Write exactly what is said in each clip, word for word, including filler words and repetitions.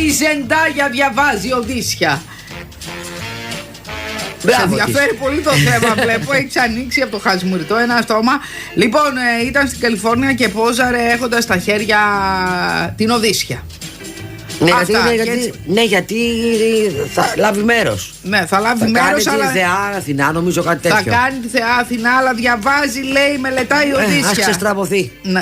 Η Ζεντάγια διαβάζει Οδύσσια. Σε ενδιαφέρει πολύ το θέμα, βλέπω. Έχει ανοίξει από το χασμουριτό ένα στόμα. Λοιπόν, ε, ήταν στην Καλιφόρνια και πόζαρε έχοντας στα χέρια την Οδύσσια. Ναι, Αυτά, γιατί, γιατί, ναι, γιατί θα λάβει μέρος. Ναι, θα λάβει θα μέρος. Θα κάνει αλλά... τη Θεά Αθηνά, νομίζω κάτι τέτοιο. Θα κάνει τη Θεά Αθηνά, αλλά διαβάζει, λέει, μελετάει Οδύσσια. Ε, ας ξεστραβωθεί. Ναι.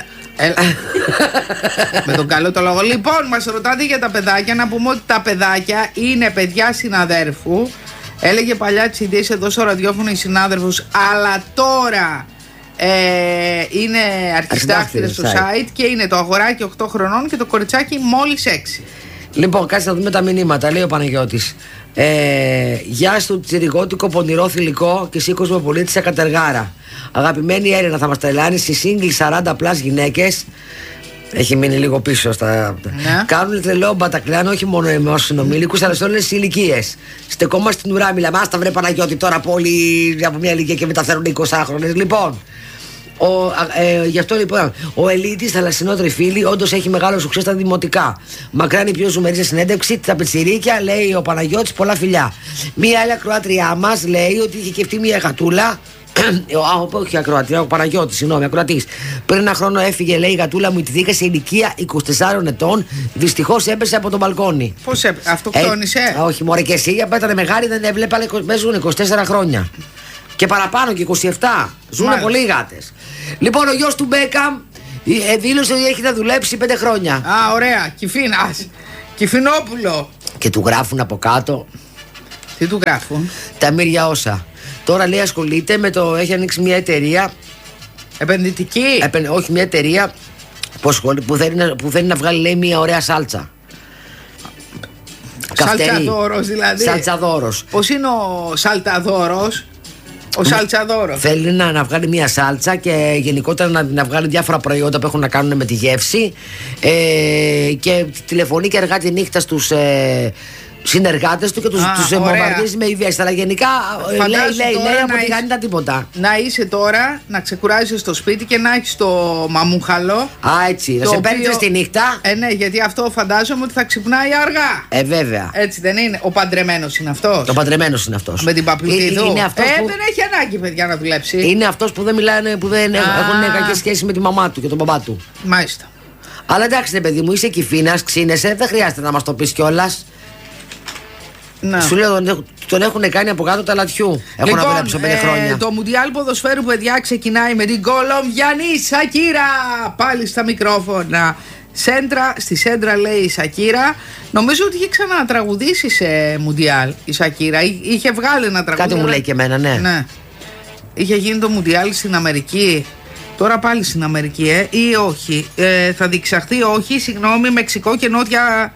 Με τον καλό το λόγο. Λοιπόν, μας ρωτάτε για τα παιδάκια. Να πούμε ότι τα παιδάκια είναι παιδιά συναδέρφου. Έλεγε παλιά τις ιδέες εδώ στο ραδιόφωνο η συνάδελφος, αλλά τώρα ε, είναι αρχιστάκτηρες στο site και είναι το αγοράκι οκτώ χρονών και το κοριτσάκι μόλις έξι. Λοιπόν, κάτσε να δούμε τα μηνύματα. Λέει ο Παναγιώτης. Ε, Γεια σου, τσιριγότικο, πονηρό, θηλυκό και σήκωσμο πολύ της Ακατεργάρα. Αγαπημένη Έλληνα, θα μας τρελάνει στις single σαράντα πλας γυναίκες. Έχει μείνει λίγο πίσω στα. Ναι. Κάνουν τρελό μπατακλάν, όχι μόνο εμείς συνομήλικους, αλλά σε όλες τις ηλικίες. Στεκόμαστε στην ουρά, μιλάμε. Άστα βρε Παναγιώτη τώρα από, όλη, από μια ηλικία και μεταφέρουν εικοσάχρονες. Λοιπόν, ο, ε, γι' αυτό λοιπόν, ο Ελίτης, θαλασσινότεροι φίλοι, όντως έχει μεγάλο σουξέ στα δημοτικά. Μακράν η πιο ζουμερή σε συνέντευξη, τα πετσιρίκια, λέει ο Παναγιώτης, πολλά φιλιά. Μία άλλη ακροάτριά μας λέει ότι είχε σκεφτεί μια γατούλα. Α, όχι ακροατή, ο Παναγιώτης, συγγνώμη, ακροατής. Πριν ένα χρόνο έφυγε, λέει, η γατούλα μου, η τυθήκα σε ηλικία είκοσι τεσσάρων ετών. Δυστυχώς έπεσε από τον μπαλκόνι. Πώς έπεσε, αυτοκτόνησε? Ε, όχι, μωρέ, και εσύ, ήταν μεγάλη, δεν έβλεπα, αλλά παίζουν είκοσι τέσσερα χρόνια. Και παραπάνω και είκοσι επτά. Ζουνε πολλοί γάτες. Λοιπόν, ο γιος του Μπέκαμ ε, δήλωσε ότι έχει να δουλέψει πέντε χρόνια. Α, ωραία, Κυφίνας. Κυφινόπουλο. Και του γράφουν από κάτω. Τι του γράφουν? Τα μύρια όσα. Τώρα λέει ασχολείται με το. Έχει ανοίξει μια εταιρεία. Επενδυτική. Επεν, όχι, μια εταιρεία που, ασχολεί, που, θέλει να, που θέλει να βγάλει, λέει, μια ωραία σάλτσα. Σαλτσαδόρος δηλαδή. Σαλτσαδόρος. Πώς είναι ο Σαλταδόρος? Ο Σαλτσαδόρος. Θέλει να, να βγάλει μια σάλτσα και γενικότερα να, να βγάλει διάφορα προϊόντα που έχουν να κάνουν με τη γεύση. Ε, και τηλεφωνεί και αργά τη νύχτα στους. Ε, συνεργάτες του και τους, τους βομβαρδίζει με ιδέες. Αλλά γενικά λέει, λέει, λέει, από τη γάνη τα τίποτα. Να είσαι τώρα, να ξεκουράζεις στο σπίτι και να έχεις το μαμούχαλο. Α, έτσι, να σε παίρνεις στη νύχτα. Ε, ναι, γιατί αυτό φαντάζομαι ότι θα ξυπνάει αργά. Ε, βέβαια. Έτσι δεν είναι? Ο παντρεμένος είναι αυτός. Ο παντρεμένος είναι αυτός. Με την παπλουτίδου. Είναι αυτός ε, που... δεν έχει ανάγκη, παιδιά, να δουλέψει. Είναι αυτός που δεν μιλάνε, που δεν έχουν κακές σχέσεις με τη μαμά του και τον μπαμπά του. Μάλιστα. Αλλά εντάξει, ρε παιδί μου, είσαι Κυφίνας, ξύνεσαι, δεν χρειάζεται να μας το πεις κιόλας. Να. Σου λέω, τον, τον έχουν κάνει από κάτω τα λατιού. Έχω λοιπόν, να δουλέψω πέντε χρόνια. Ε, το Μουντιάλ ποδοσφαίρου, παιδιά, ξεκινάει με την Κολομβιανή Σακύρα. Πάλι στα μικρόφωνα. Σέντρα, στη Σέντρα, λέει η Σακύρα. Νομίζω ότι είχε ξανατραγουδήσει σε Μουντιάλ η Σακύρα. Είχε βγάλει ένα τραγούδι. Κάτι μου λέει και εμένα, ναι. ναι. Είχε γίνει το Μουντιάλ στην Αμερική. Τώρα πάλι στην Αμερική, ε, ή όχι. Ε, θα διεξαχθεί, όχι, συγγνώμη, Μεξικό και Νότια.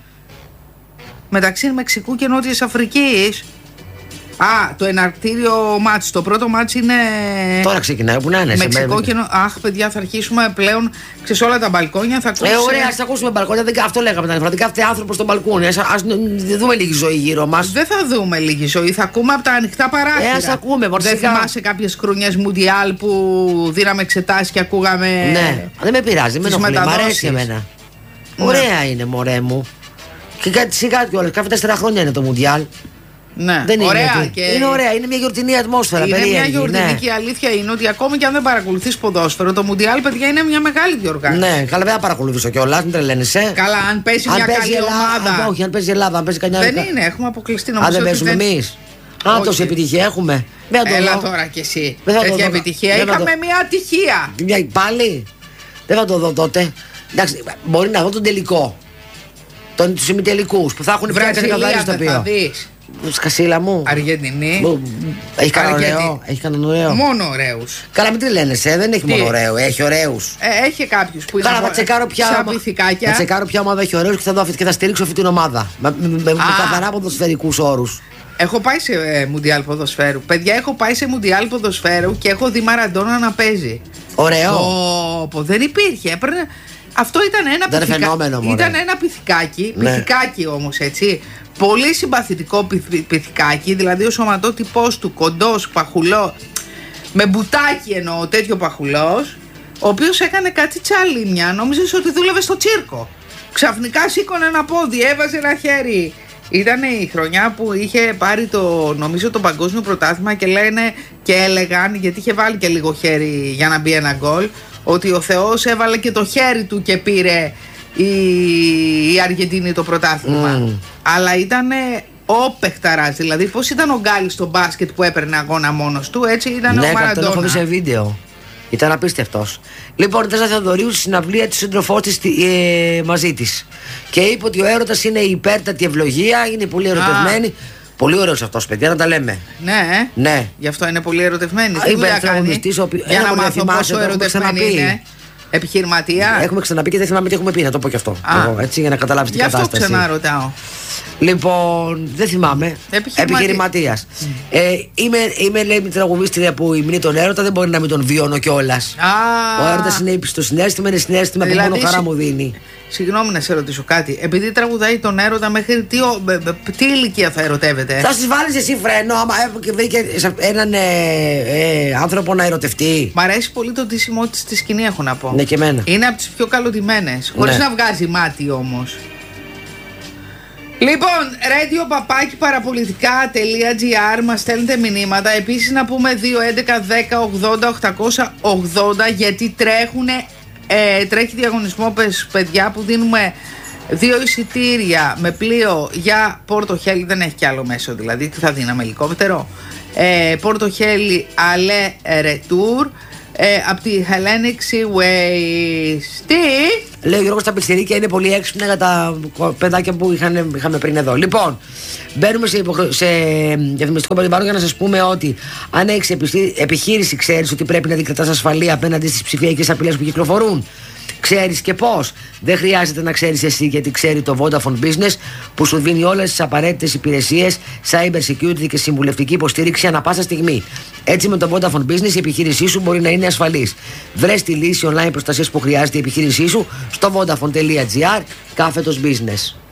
Μεταξύ Μεξικού και Νότιας Αφρικής. Α, το εναρκτήριο μάτς. Το πρώτο μάτς είναι. Τώρα ξεκινάει, που να είναι. Μεξικό και Νότια. Αχ, παιδιά, θα αρχίσουμε πλέον. Ξέρεις, όλα τα μπαλκόνια θα ακούσουμε. Ε, ωραία, ας ακούσουμε μπαλκόνια. Δεν, αυτό λέγαμε τα νεφρατικά. Κάθε άνθρωπο στο μπαλκόνι. Ας, ας δούμε λίγη ζωή γύρω μας. Δεν θα δούμε λίγη ζωή. Θα ακούμε από τα ανοιχτά παράθυρα. Ε, ας ακούμε, μορφικά. Δεν θυμάσαι κάποιες χρονιές Μουντιάλ που δίναμε εξετάσεις και ακούγαμε. Ναι, δεν με πειράζει. Με ενοχλεί. Μ' αρέσει εμένα. Ναι. Ωραία είναι, μωρέ μου. Και κάτι σιγά κιόλας. Κάθε τέσσερα χρόνια είναι το Μουντιάλ. Ναι, δεν ωραία, είναι, και... είναι ωραία, είναι μια γιορτινή ατμόσφαιρα. Είναι περίεργη, μια γιορτινή ναι. Και η αλήθεια είναι ότι ακόμη και αν δεν παρακολουθείς ποδόσφαιρο, το Μουντιάλ, παιδιά, είναι μια μεγάλη διοργάνωση. Ναι, καλά, δεν θα παρακολουθήσω κιόλας, μην τρελαίνεσαι. Καλά, αν παίζει αν μια παίζει καλή Ελλάδα, ομάδα. Α, όχι, αν παίζει η Ελλάδα, αν παίζει κανένα. Δεν είναι, έχουμε αποκλειστεί νομίζω. Α, δεν παίζουμε δεν... εμείς. Α, τόση επιτυχία έχουμε. Έλα δω. Τώρα κι εσύ. Τέτοια επιτυχία. Δεν είχαμε μια ατυχία. Μια, πάλι. Δεν θα το δω τότε. Εντάξει, μπορεί να δω τον τελικό. Τον, τους ημιτελικούς που θα έχουν φτιάξει ένα καθαρί στο οποίο. Σκασίλα μου. Αργεντινή. Έχει κανένα ωραίο. Έχει κανένα ωραίο. Μόνο ωραίους. Καλά, μην τρελαίνεσαι, δεν έχει Τι? μόνο ωραίο. Έχει ωραίους. Ε, έχει κάποιους που είναι. Καλά, θα τσεκάρω πια. Θα τσεκάρω ποια ομάδα έχει ωραίους και θα, δω, και θα στηρίξω αυτή την ομάδα. Με, με, με, με καθαρά ποδοσφαιρικούς όρους. Έχω πάει σε ε, Μουντιάλ ποδοσφαίρου. Παιδιά, έχω πάει σε Μουντιάλ ποδοσφαίρου και έχω δει Μαραντόνα να παίζει. Ωραίο. Πω, δεν υπήρχε. Έπαιρνε... Αυτό ήταν ένα δεν πυθικα... φαινόμενο, ήταν ένα πυθικάκι. Ναι. Πυθικάκι όμως, έτσι. Πολύ συμπαθητικό πυθ... πυθικάκι. Δηλαδή ο σωματότυπός του, κοντός, παχουλό. Με μπουτάκι εννοώ, τέτοιο παχουλός. Ο οποίος έκανε κάτι τσαλίμια. Νόμιζες ότι δούλευε στο τσίρκο. Ξαφνικά σήκωνε ένα πόδι, έβαζε ένα χέρι. Ήταν η χρονιά που είχε πάρει το, νομίζω, το παγκόσμιο πρωτάθλημα και λένε και έλεγαν, γιατί είχε βάλει και λίγο χέρι για να μπει ένα γκολ, ότι ο Θεός έβαλε και το χέρι του και πήρε η, η Αργεντινή το πρωτάθλημα. Mm. Αλλά ήταν ο παιχταράς, δηλαδή πώς ήταν ο Γκάλης στο μπάσκετ που έπαιρνε αγώνα μόνος του, έτσι ήταν ναι, ο Μαραντόνα. Ναι, τον έχω δει σε βίντεο. Ήταν απίστευτος. Λοιπόν, η Τέσσα Θεοδωρίου στη συναυλία της σύντροφός της ε, μαζί της. Και είπε ότι ο έρωτας είναι η υπέρτατη ευλογία, είναι πολύ ερωτευμένη. Α. Πολύ ωραίος αυτός, παιδιά, να τα λέμε. Ναι, ναι. Γι' αυτό είναι πολύ ερωτευμένη. Τι δουλειά κάνει, για να μάθω πόσο ερωτευμένη είναι. Επιχειρηματία. Έχουμε ξαναπεί και δεν θυμάμαι τι έχουμε πει, να το πω και αυτό. Εγώ, έτσι, για να καταλάβεις την κατάσταση. Γι' αυτό ξαναρωτάω. Λοιπόν, δεν θυμάμαι. Επιχειρηματίας. Mm. Ε, είμαι, είμαι, λέει, μια τραγουδίστρια που υμνεί τον έρωτα, δεν μπορεί να μην τον βιώνω κιόλας. Ah. Ο έρωτας είναι ύψιστο συναίσθημα, είναι συναίσθημα δηλαδή, που μόνο χαρά μου δίνει. Συγγνώμη να σε ρωτήσω κάτι. Επειδή τραγουδάει τον έρωτα, μέχρι τι, τι ηλικία θα ερωτεύεται? Θα σου βάλεις εσύ φρένο, άμα βρήκε έναν ε, ε, άνθρωπο να ερωτευτεί. Μ' αρέσει πολύ το ντύσιμό της στη σκηνή, έχω να πω. Ναι, και εμένα. Είναι από τις πιο καλωτημένες. Χωρίς ναι. να βγάζει μάτι όμως. Λοιπόν, radio παπάκι παραπολιτικά τελεία τζι άρ, μας στέλνετε μηνύματα. Επίσης να πούμε δύο έντεκα δέκα ογδόντα οκτακόσια ογδόντα, γιατί τρέχουνε, ε, τρέχει διαγωνισμό, παιδιά, που δίνουμε δύο εισιτήρια με πλοίο για Πόρτο Χέλι. Δεν έχει κι άλλο μέσο, δηλαδή τι θα δίναμε, ελικόπτερο. ε, Πόρτο Χέλι Αλέ Ρετούρ, ε, από τη Hellenic Seaways. Τι? Λέει ο Γιώργος τα πιτσιρίκια είναι πολύ έξυπνα για τα παιδάκια που είχαν, είχαμε πριν εδώ. Λοιπόν, μπαίνουμε σε, υποχρε... σε διαφημιστικό περιβάλλον για να σας πούμε ότι αν έχεις επιχείρηση, ξέρεις ότι πρέπει να δικρατάς ασφαλεία απέναντι στις ψηφιακές απειλές που κυκλοφορούν. Ξέρεις και πώς. Δεν χρειάζεται να ξέρεις εσύ, γιατί ξέρει το Vodafone Business, που σου δίνει όλες τις απαραίτητες υπηρεσίες cyber security και συμβουλευτική υποστήριξη ανά πάσα στιγμή. Έτσι, με το Vodafone Business η επιχείρησή σου μπορεί να είναι ασφαλής. Βρες τη λύση online προστασίας που χρειάζεται η επιχείρησή σου στο vodafone τελεία τζι άρ κάθετος business.